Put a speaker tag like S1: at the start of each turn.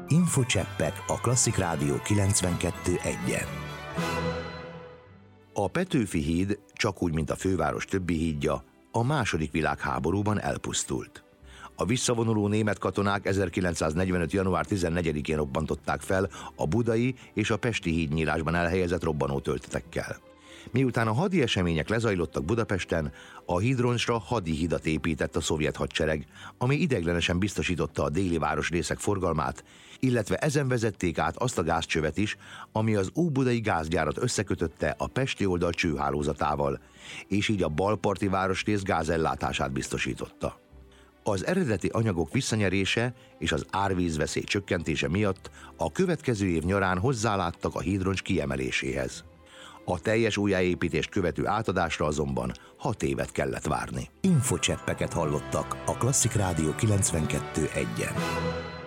S1: Infocseppek a Klasszik Rádió 92.1-en. A Petőfi híd, csak úgy, mint a főváros többi hídja, a II. Világháborúban elpusztult. A visszavonuló német katonák 1945. január 14-én robbantották fel a budai és a pesti hídnyílásban elhelyezett robbanótöltetekkel. Miután a hadi események lezajlottak Budapesten, a hídroncsra hadi hidat épített a szovjet hadsereg, ami ideiglenesen biztosította a déli városrészek forgalmát, illetve ezen vezették át azt a gázcsövet is, ami az óbudai gázgyárat összekötötte a pesti oldal csőhálózatával, és így a balparti városrész gázellátását biztosította. Az eredeti anyagok visszanyerése és az árvízveszély csökkentése miatt a következő év nyarán hozzáláttak a hídroncs kiemeléséhez. A teljes újjáépítést követő átadásra azonban 6 évet kellett várni. Infocseppeket hallottak a Klasszik Rádió 92.1-en.